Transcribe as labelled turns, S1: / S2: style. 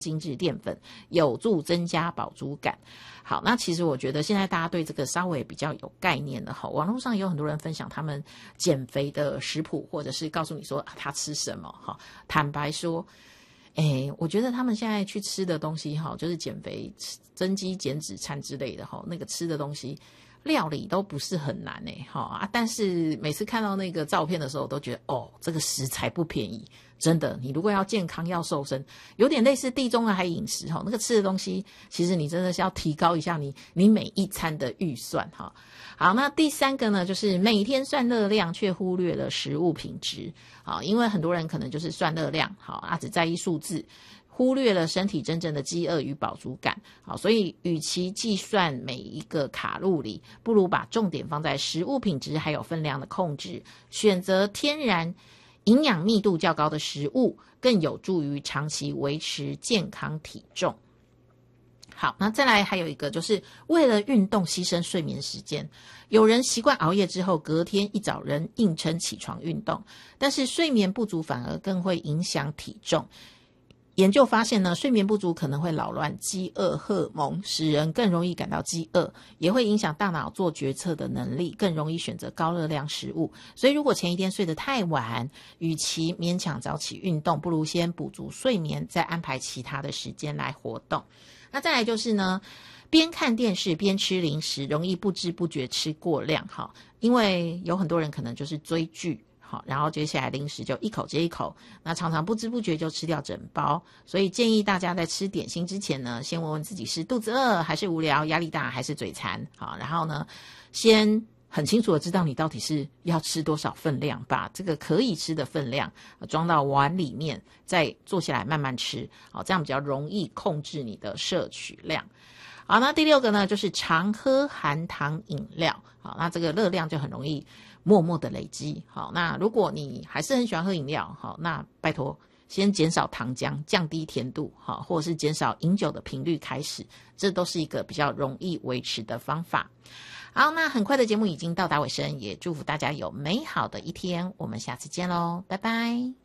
S1: 精致淀粉，有助增加饱足感。好，那其实我觉得现在大家对这个稍微比较有概念的哈，网络上有很多人分享他们减肥的食谱，或者是告诉你说他吃什么哈。坦白说，我觉得他们现在去吃的东西哈，就是减肥、增肌、减脂餐之类的哈，那个吃的东西。料理都不是很难但是每次看到那个照片的时候，我都觉得这个食材不便宜，真的。你如果要健康要瘦身，有点类似地中海饮食那个吃的东西，其实你真的是要提高一下你每一餐的预算好，那第三个呢，就是每天算热量却忽略了食物品质因为很多人可能就是算热量只在意数字。忽略了身体真正的饥饿与饱足感，所以与其计算每一个卡路里，不如把重点放在食物品质还有分量的控制，选择天然、营养密度较高的食物，更有助于长期维持健康体重。好，那再来还有一个就是为了运动牺牲睡眠时间。有人习惯熬夜之后隔天一早仍硬撑起床运动，但是睡眠不足反而更会影响体重。研究发现呢，睡眠不足可能会扰乱饥饿荷尔蒙，使人更容易感到饥饿，也会影响大脑做决策的能力，更容易选择高热量食物。所以如果前一天睡得太晚，与其勉强早起运动，不如先补足睡眠，再安排其他的时间来活动。那再来就是呢，边看电视边吃零食，容易不知不觉吃过量因为有很多人可能就是追剧然后接下来零食就一口接一口，那常常不知不觉就吃掉整包，所以建议大家在吃点心之前呢，先问问自己是肚子饿还是无聊、压力大还是嘴馋然后呢，先很清楚的知道你到底是要吃多少分量，把这个可以吃的分量装到碗里面，再坐下来慢慢吃这样比较容易控制你的摄取量。好，那第六个呢，就是常喝含糖饮料那这个热量就很容易默默的累积那如果你还是很喜欢喝饮料那拜托先减少糖浆，降低甜度或者是减少饮酒的频率开始，这都是一个比较容易维持的方法。好，那很快的节目已经到达尾声，也祝福大家有美好的一天，我们下次见咯，拜拜。